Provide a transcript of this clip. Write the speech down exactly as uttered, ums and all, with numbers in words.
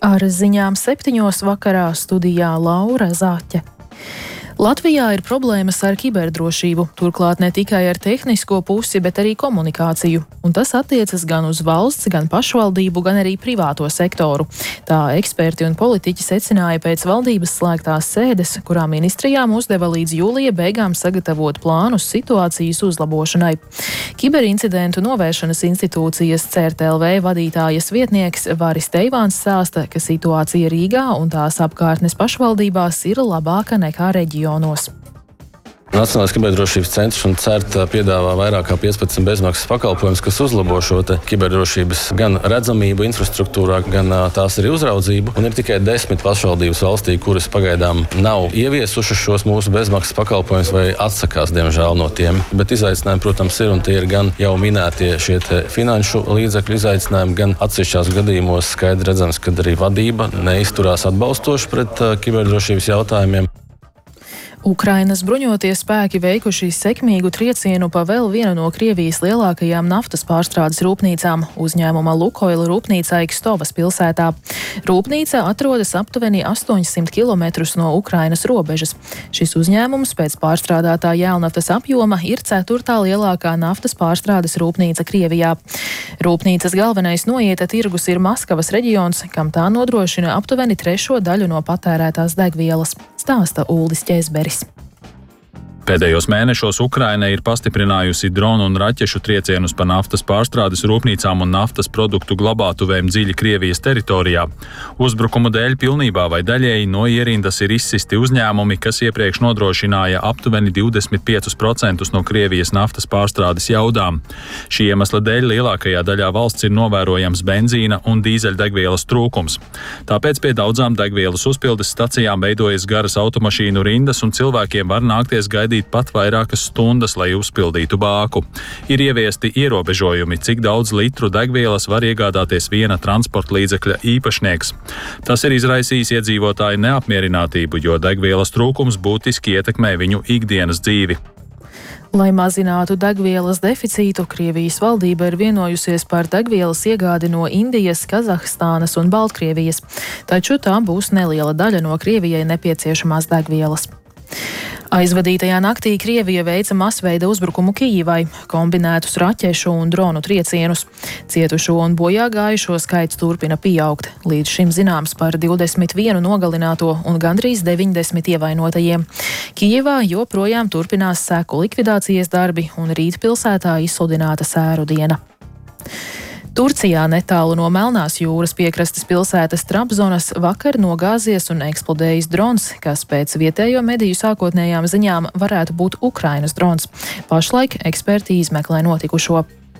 Ar ziņām septiņos vakarā studijā Laura Zaķe. Latvijā ir problēmas ar kiberdrošību, turklāt ne tikai ar tehnisko pusi, bet arī komunikāciju. Un tas attiecas gan uz valsts, gan pašvaldību, gan arī privāto sektoru. Tā eksperti un politiķi secināja pēc valdības slēgtās sēdes, kurā ministrijām uzdeva līdz jūlija beigām sagatavot plānus situācijas uzlabošanai. Kiberincidentu novēršanas institūcijas C R T L V vadītājas vietnieks Varis Teivāns stāsta, ka situācija Rīgā un tās apkārtnes pašvaldībās ir labāka nekā reģionos. Nacionālais kiberdrošības centrs un C E R T piedāvā vairāk kā piecpadsmit bezmaksas pakalpojumus, kas uzlabo šo kiberdrošības gan redzamību infrastruktūrā, gan tās arī uzraudzību. Un ir tikai desmit pašvaldības valstī, kuras pagaidām nav ieviesušas šos mūsu bezmaksas pakalpojumus vai atsakās, diemžēl, no tiem. Bet izaicinājumi, protams, ir, un tie ir gan jau minētie šie finanšu līdzekļu izaicinājumi, gan atsevišķās gadījumos skaidri redzams, ka arī vadība neizturās atbalstoši pret kiberdrošības jautājumiem. Ukrainas bruņotie spēki veikuši sekmīgu triecienu pa vēl vienu no Krievijas lielākajām naftas pārstrādes rūpnīcām - uzņēmuma Lukoil rūpnīcā Ikstovas pilsētā. Rūpnīca atrodas aptuveni astoņsimt kilometrus no Ukrainas robežas. Šis uzņēmums pēc pārstrādātā jēlnaftas apjoma ir ceturtā lielākā naftas pārstrādes rūpnīca Krievijā. Rūpnīcas galvenais noieta tirgus ir Maskavas reģions, kam tā nodrošina aptuveni trešo daļu no patērētās degvielas, stāsta Uldis Ķēzberis. Pēdējos mēnešos Ukraina ir pastiprinājusi dronu un raķešu triecienus pa naftas pārstrādes rūpnīcām un naftas produktu glabātuvēm dziļi Krievijas teritorijā. Uzbrukumu dēļ pilnībā vai daļēji no ierindas ir izsisti uzņēmumi, kas iepriekš nodrošināja aptuveni divdesmit piecus procentus no Krievijas naftas pārstrādes jaudām. Šī iemesla dēļ lielākajā daļā valsts ir novērojams benzīna un dīzeļdegvielas trūkums. Tāpēc pie daudzām degvielas uzpildes stacijām veidojas garas automašīnu rindas un cilvēkiem var nākties gaidīt pat vairākas stundas, lai uzpildītu bāku. Ir ieviesti ierobežojumi, cik daudz litru degvielas var iegādāties viena transporta līdzekļa īpašnieks. Tas ir izraisījis iedzīvotāju neapmierinātību, jo degvielas trūkums būtiski ietekmē viņu ikdienas dzīvi. Lai mazinātu degvielas deficītu, Krievijas valdība ir vienojusies par degvielas iegādi no Indijas, Kazahstānas un Baltkrievijas, taču tā būs neliela daļa no Krievijai nepieciešamās degvielas. Aizvadītajā naktī Krievija veica masveida uzbrukumu Kijivai, kombinētus raķešu un dronu triecienus. Cietušo un bojāgājušo skaits turpina pieaugt. Līdz šim zināms par divdesmit vienu nogalināto un gandrīz deviņdesmit ievainotajiem. Kijivā joprojām turpinās seku likvidācijas darbi un rīt pilsētā izsludināta sēru diena. Turcijā netālu no Melnās jūras piekrastes pilsētas Trabzonas vakar nogāzies un eksplodējis drons, kas pēc vietējo mediju sākotnējām ziņām varētu būt Ukrainas drons. Pašlaik eksperti izmeklē notikušo.